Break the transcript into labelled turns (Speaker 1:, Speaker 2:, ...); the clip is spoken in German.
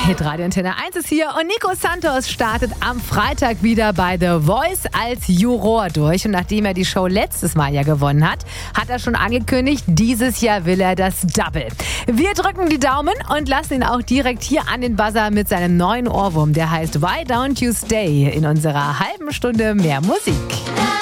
Speaker 1: Hitradio Antenne 1 ist hier und Nico Santos startet am Freitag wieder bei The Voice als Juror durch. Und nachdem er die Show letztes Mal ja gewonnen hat, hat er schon angekündigt, dieses Jahr will er das Double. Wir drücken die Daumen und lassen ihn auch direkt hier an den Buzzer mit seinem neuen Ohrwurm. Der heißt Why Don't You Stay in unserer halben Stunde mehr Musik.